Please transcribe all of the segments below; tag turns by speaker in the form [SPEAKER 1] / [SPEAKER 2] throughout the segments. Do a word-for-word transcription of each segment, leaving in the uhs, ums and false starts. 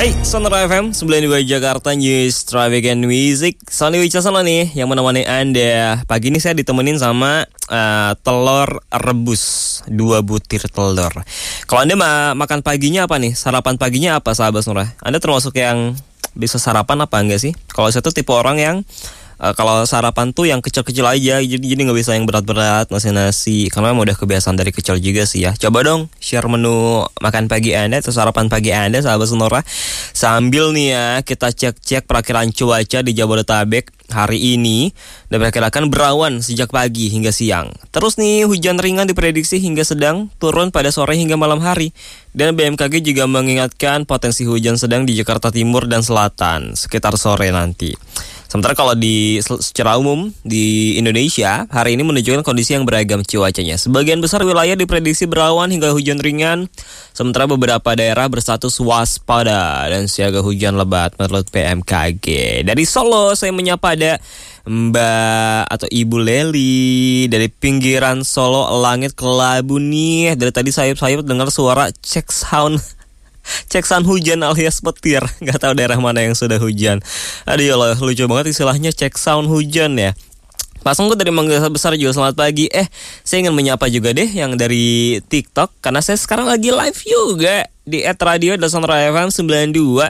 [SPEAKER 1] Hey, Sonora F M sembilan puluh dua Jakarta News Traffic and Music. Sony Wicaksono nih yang menemani Anda. Pagi ini saya ditemenin sama uh, telur rebus, dua butir telur. Kalau Anda ma- makan paginya apa nih? Sarapan paginya apa, sahabat Sonora? Anda termasuk yang bisa sarapan apa enggak sih? Kalau saya tuh tipe orang yang Uh, kalau sarapan tuh yang kecil-kecil aja, jadi jadi nggak bisa yang berat-berat, nasi-nasi, karena memang udah kebiasaan dari kecil juga sih ya. Coba dong share menu makan pagi Anda atau sarapan pagi Anda, sahabat Sonora. Sambil nih ya kita cek-cek perakiran cuaca di Jabodetabek hari ini. Diperkirakan berawan sejak pagi hingga siang. Terus nih hujan ringan diprediksi hingga sedang turun pada sore hingga malam hari. Dan B M K G juga mengingatkan potensi hujan sedang di Jakarta Timur dan Selatan sekitar sore nanti. Sementara kalau di secara umum di Indonesia hari ini menunjukkan kondisi yang beragam cuacanya. Sebagian besar wilayah diprediksi berawan hingga hujan ringan, sementara beberapa daerah berstatus waspada dan siaga hujan lebat menurut B M K G. Dari Solo saya menyapa ada Mbak atau Ibu Leli dari pinggiran Solo, Langit Kelabu nih. Dari tadi sayup-sayup dengar suara cek sound. Cek sound hujan alias petir. Gak tahu daerah mana yang sudah hujan. Aduh ya Allah, lucu banget istilahnya cek sound hujan ya. Pasangku dari Mangga Besar juga selamat pagi. Eh, saya ingin menyapa juga deh yang dari TikTok, karena saya sekarang lagi live juga di at radio Sonora F M sembilan puluh dua.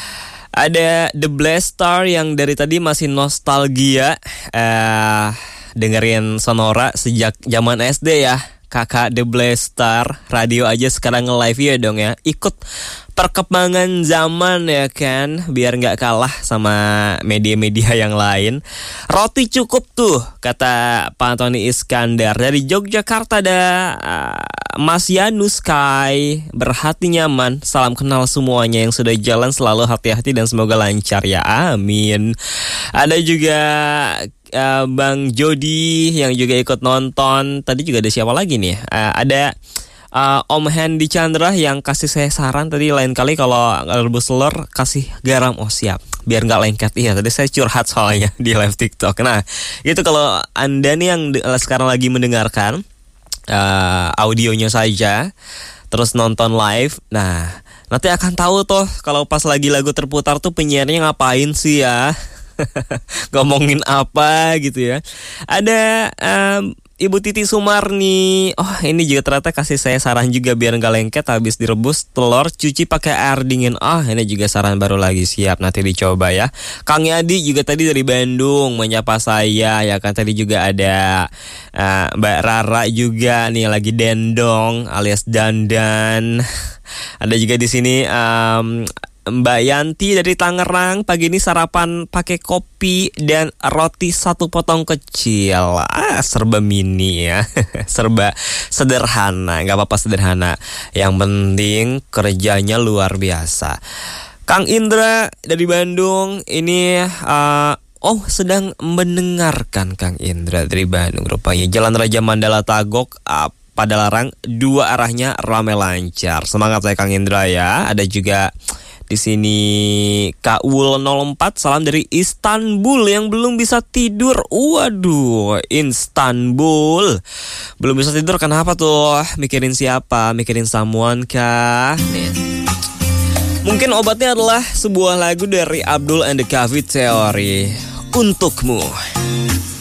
[SPEAKER 1] Ada The Blaster yang dari tadi masih nostalgia eh, dengerin Sonora sejak zaman S D ya. Kakak The Blaster, radio aja sekarang nge-live ya dong ya. Ikut perkembangan zaman ya kan, biar gak kalah sama media-media yang lain. Roti cukup tuh, kata Pak Antoni Iskandar. Dari Yogyakarta ada uh, Mas Yanus Kai, berhati nyaman, salam kenal semuanya yang sudah jalan, selalu hati-hati dan semoga lancar ya, amin. Ada juga Uh, Bang Jody yang juga ikut nonton. Tadi juga ada siapa lagi nih? Uh, ada uh, Om Hendy Chandra yang kasih saya saran tadi, lain kali kalau rebus telur kasih garam. Oh siap, biar nggak lengket. Iya, tadi saya curhat soalnya di live TikTok. Nah, itu kalau Anda nih yang de- sekarang lagi mendengarkan uh, audionya saja, terus nonton live. Nah, nanti akan tahu tuh kalau pas lagi lagu terputar tuh penyiarnya ngapain sih ya. Ngomongin apa gitu ya. Ada um, Ibu Titi Sumarni. Oh, ini juga ternyata kasih saya saran juga biar gak lengket habis direbus telur, cuci pakai air dingin. Oh, ini juga saran baru lagi, siap nanti dicoba ya. Kang Yadi juga tadi dari Bandung menyapa saya ya kan. Tadi juga ada uh, Mbak Rara juga nih lagi dendong alias dandan. Ada juga di sini um, Mbak Yanti dari Tangerang, pagi ini sarapan pakai kopi dan roti satu potong kecil. Ah, serba mini ya. Serba sederhana, gak apa-apa sederhana. Yang penting kerjanya luar biasa. Kang Indra dari Bandung, ini uh, oh sedang mendengarkan Kang Indra dari Bandung rupanya. Jalan Raja Mandala Tagok uh, pada larang, dua arahnya ramai lancar. Semangat saya Kang Indra ya. Ada juga di sini Kak Wul nol empat, salam dari Istanbul yang belum bisa tidur. Waduh, Istanbul belum bisa tidur kenapa tuh? Mikirin siapa? Mikirin someone kah? Nih. Mungkin obatnya adalah sebuah lagu dari Abdul and the Cafe Theory, Untukmu.